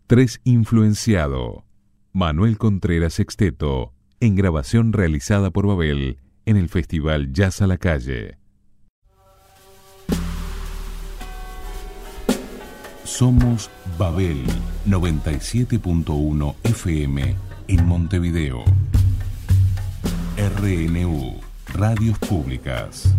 3 Influenciado. Manuel Contreras Sexteto, en grabación realizada por Babel en el Festival Jazz a la Calle. Somos Babel 97.1 FM en Montevideo. RNU, Radios Públicas.